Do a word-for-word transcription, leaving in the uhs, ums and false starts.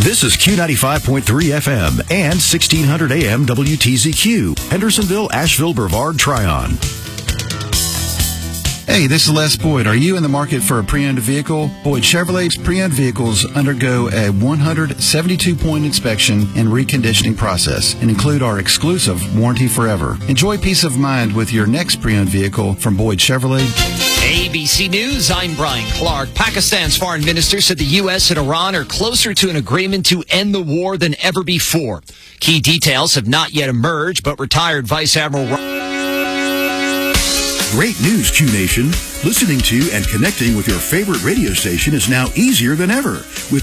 This is Q ninety-five point three F M and sixteen hundred A M W T Z Q, Hendersonville, Asheville, Brevard, Tryon. Hey, this is Les Boyd. Are you in the market for a pre-owned vehicle? Boyd Chevrolet's pre-owned vehicles undergo a one hundred seventy-two point inspection and reconditioning process and include our exclusive Warranty Forever. Enjoy peace of mind with your next pre-owned vehicle from Boyd Chevrolet. A B C News, I'm Brian Clark. Pakistan's foreign minister said the U S and Iran are closer to an agreement to end the war than ever before. Key details have not yet emerged, but retired Vice Admiral... Great news, Q Nation. Listening to and connecting with your favorite radio station is now easier than ever with